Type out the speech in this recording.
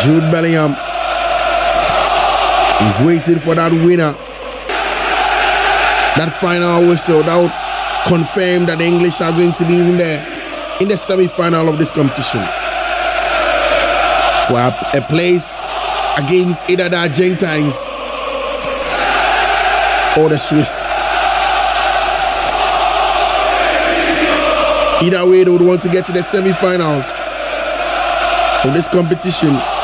Jude Bellingham. He's waiting for that winner. That final whistle that would confirm that the English are going to be in the semi-final of this competition. For a place against either the Argentines or the Swiss. Either way, they would want to get to the semi-final of this competition.